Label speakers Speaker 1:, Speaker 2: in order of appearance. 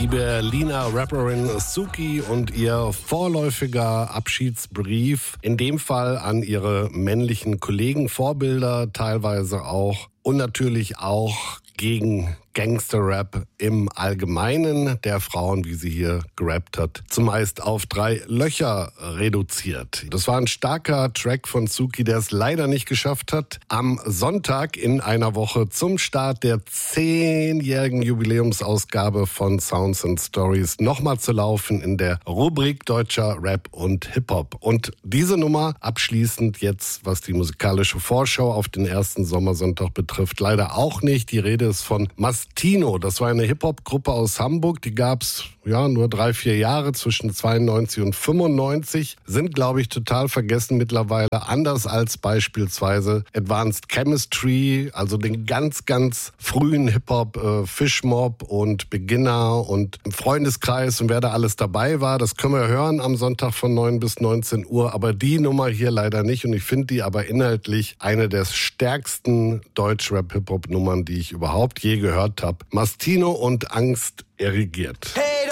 Speaker 1: Die Berliner Rapperin Suki und ihr vorläufiger Abschiedsbrief, in dem Fall an ihre männlichen Kollegen, Vorbilder teilweise auch und natürlich auch gegen Gangster-Rap im Allgemeinen der Frauen, wie sie hier gerappt hat, zumeist auf 3 Löcher reduziert. Das war ein starker Track von Suki, der es leider nicht geschafft hat, am Sonntag in einer Woche zum Start der 10-jährigen Jubiläumsausgabe von Sounds and Stories nochmal zu laufen in der Rubrik Deutscher Rap und Hip-Hop. Und diese Nummer abschließend jetzt, was die musikalische Vorschau auf den ersten Sommersonntag betrifft, leider auch nicht. Die Rede ist von Mastino. Das war eine Hip-Hop-Gruppe aus Hamburg. Die gab's nur 3-4 Jahre, zwischen 92 und 95. Sind, glaube ich, total vergessen mittlerweile. Anders als beispielsweise Advanced Chemistry, also den ganz, ganz frühen Hip-Hop, Fishmob und Beginner und im Freundeskreis und wer da alles dabei war. Das können wir hören am Sonntag von 9 bis 19 Uhr. Aber die Nummer hier leider nicht. Und ich finde die aber inhaltlich eine der stärksten Deutsch-Rap-Hip-Hop-Nummern, die ich überhaupt je gehört habe. Mastino und Angst erigiert.
Speaker 2: Hey,